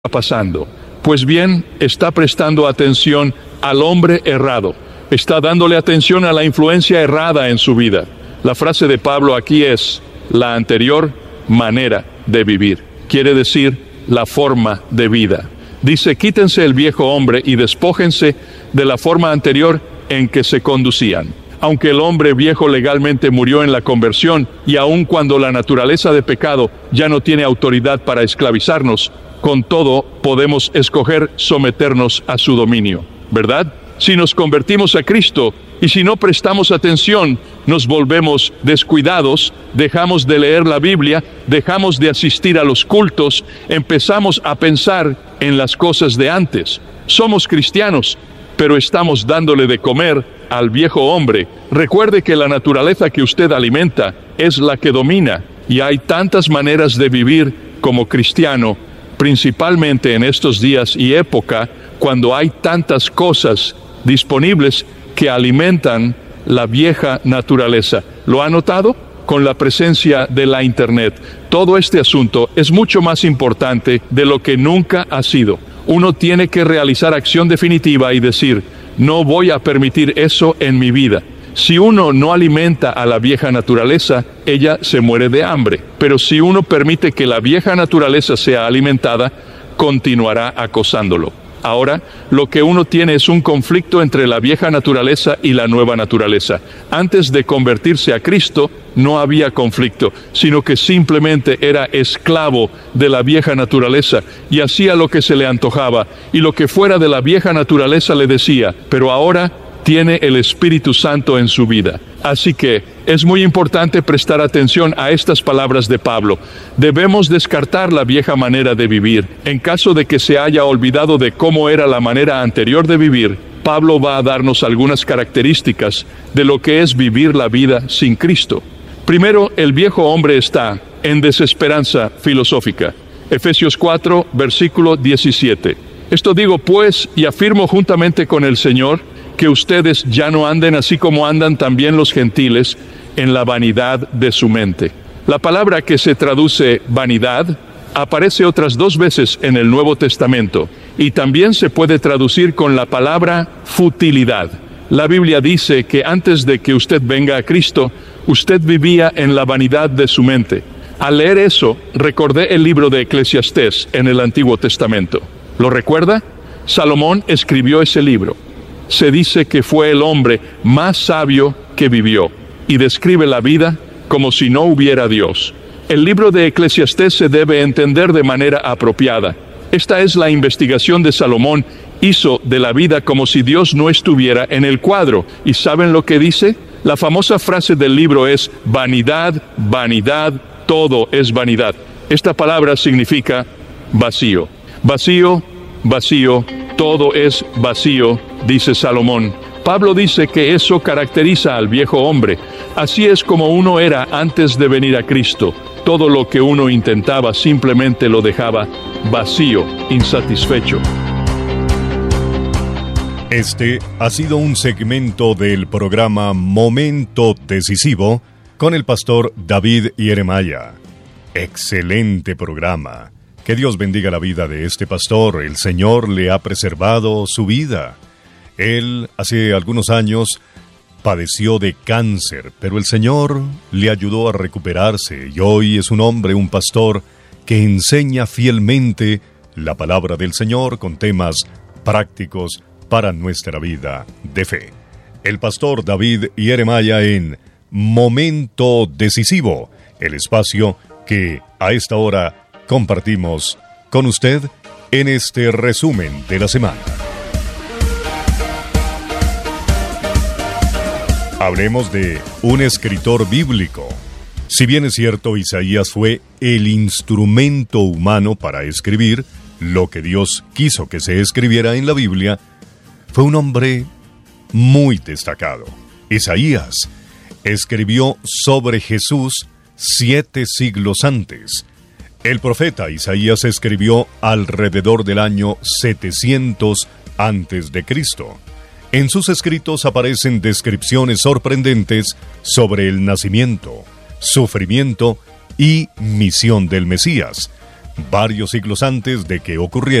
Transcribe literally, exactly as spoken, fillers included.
pasando. Pues bien, está prestando atención al hombre errado. Está dándole atención a la influencia errada en su vida. La frase de Pablo aquí es la anterior manera de vivir. Quiere decir la forma de vida. Dice, quítense el viejo hombre y despójense de la forma anterior en que se conducían. Aunque el hombre viejo legalmente murió en la conversión, y aun cuando la naturaleza de pecado ya no tiene autoridad para esclavizarnos, con todo podemos escoger someternos a su dominio, ¿verdad? Si nos convertimos a Cristo y si no prestamos atención, nos volvemos descuidados, dejamos de leer la Biblia, dejamos de asistir a los cultos, empezamos a pensar en las cosas de antes. Somos cristianos, pero estamos dándole de comer al viejo hombre. Recuerde que la naturaleza que usted alimenta es la que domina, y hay tantas maneras de vivir como cristiano, principalmente en estos días y época, cuando hay tantas cosas disponibles que alimentan la vieja naturaleza. ¿Lo ha notado? Con la presencia de la Internet, todo este asunto es mucho más importante de lo que nunca ha sido. Uno tiene que realizar acción definitiva y decir, no voy a permitir eso en mi vida. Si uno no alimenta a la vieja naturaleza, ella se muere de hambre. Pero si uno permite que la vieja naturaleza sea alimentada, continuará acosándolo. Ahora, lo que uno tiene es un conflicto entre la vieja naturaleza y la nueva naturaleza. Antes de convertirse a Cristo, no había conflicto, sino que simplemente era esclavo de la vieja naturaleza y hacía lo que se le antojaba, y lo que fuera de la vieja naturaleza le decía, pero ahora tiene el Espíritu Santo en su vida. Así que es muy importante prestar atención a estas palabras de Pablo. Debemos descartar la vieja manera de vivir. En caso de que se haya olvidado de cómo era la manera anterior de vivir, Pablo va a darnos algunas características de lo que es vivir la vida sin Cristo. Primero, el viejo hombre está en desesperanza filosófica. Efesios cuatro, versículo diecisiete. Esto digo pues, y afirmo juntamente con el Señor, que ustedes ya no anden así como andan también los gentiles, en la vanidad de su mente. La palabra que se traduce vanidad aparece otras dos veces en el Nuevo Testamento, y también se puede traducir con la palabra futilidad. La Biblia dice que antes de que usted venga a Cristo, usted vivía en la vanidad de su mente. Al leer eso, recordé el libro de Eclesiastés en el Antiguo Testamento. ¿Lo recuerda? Salomón escribió ese libro. Se dice que fue el hombre más sabio que vivió, y describe la vida como si no hubiera Dios. El libro de Eclesiastés se debe entender de manera apropiada. Esta es la investigación de Salomón. Hizo de la vida como si Dios no estuviera en el cuadro. ¿Y saben lo que dice? La famosa frase del libro es, vanidad, vanidad, todo es vanidad. Esta palabra significa vacío. Vacío, vacío, todo es vacío, dice Salomón. Pablo dice que eso caracteriza al viejo hombre. Así es como uno era antes de venir a Cristo. Todo lo que uno intentaba simplemente lo dejaba vacío, insatisfecho. Este ha sido un segmento del programa Momento Decisivo con el pastor David Ieremaya. Excelente programa. Que Dios bendiga la vida de este pastor. El Señor le ha preservado su vida. Él, hace algunos años, padeció de cáncer, pero el Señor le ayudó a recuperarse, y hoy es un hombre, un pastor, que enseña fielmente la palabra del Señor con temas prácticos para nuestra vida de fe. El pastor David Ieremaya en Momento Decisivo, el espacio que a esta hora compartimos con usted en este resumen de la semana. Hablemos de un escritor bíblico. Si bien es cierto, Isaías fue el instrumento humano para escribir lo que Dios quiso que se escribiera en la Biblia, fue un hombre muy destacado. Isaías escribió sobre Jesús siete siglos antes. El profeta Isaías escribió alrededor del año setecientos antes de Cristo. En sus escritos aparecen descripciones sorprendentes sobre el nacimiento, sufrimiento y misión del Mesías. varios siglos antes de que ocurriera